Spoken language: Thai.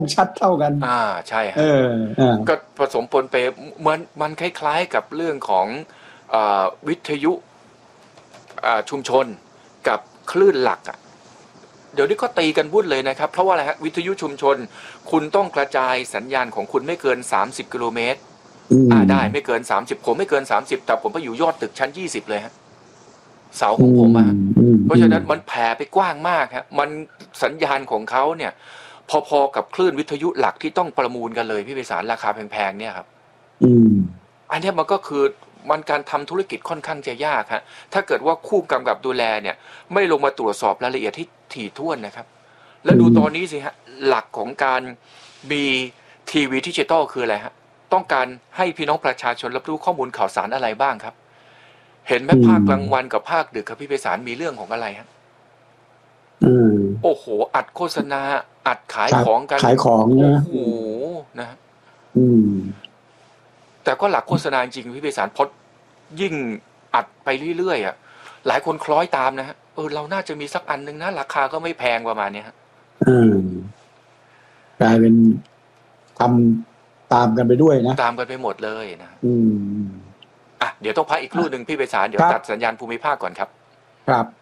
ชัดเท่ากันใช่เอฮะอก็ผสมปนเปมันคล้ายๆกับเรื่องของวิทยุชุมชนกับคลื่นหลักอ่ะเดี๋ยวนี้ก็ตีกันวุ่นเลยนะครับเพราะว่าอะไรฮะวิทยุชุมชนคุณต้องกระจายสัญญาณของคุณไม่เกิน30 กิโลเมตรอืมได้ไม่เกิน30ผมไม่เกิน30แต่ผมไปอยู่ยอดตึกชั้น20เลยฮะเสาขอืองผมมอะฮะอืมอืมเพราะฉะนั้นมันแผ่ไปกว้างมากฮะมันสัญญาณของเขาเนี่ยพอๆกับคลื่นวิทยุหลักที่ต้องประมูลกันเลยพี่ไพศาลราคาแพงๆเนี่ยครับอืมอันนี้มันก็คือมันการทำธุรกิจค่อนข้างจะยากฮะถ้าเกิดว่าคู่กำกับดูแลเนี่ยไม่ลงมาตรวจสอบรายละเอียดที่ถี่ถ้วนนะครับแล้วดูอืมตอนนี้สิฮะหลักของการมีทีวีดิจิตอลคืออะไรฮะต้องการให้พี่น้องประชาชนรับรู้ข้อมูลข่าวสารอะไรบ้างครับเห็นไหมอืภาคกลางวันมกับภาคดึกครับพี่ไพศาลมีเรื่องของอะไรฮะอืมโอ้โหอัดโฆษณาอัดขายครับของกันขายของนะโอ้โหนะอืมแต่ก็หลักโฆษณาจริงพี่ไพศาลพดยิ่งอัดไปเรื่อยๆอ่ะหลายคนคล้อยตามนะฮะเราน่าจะมีสักอันหนึ่งนะราคาก็ไม่แพงประมาณเนี้ยฮะอืมกลายเป็นทำตามกันไปด้วยนะตามกันไปหมดเลยนะอืมเดี๋ยวต้องพักอีกครู่หนึ่งพี่ไพศาลเดี๋ยวครับตัดสัญญาณภูมิภาคก่อนครับครับ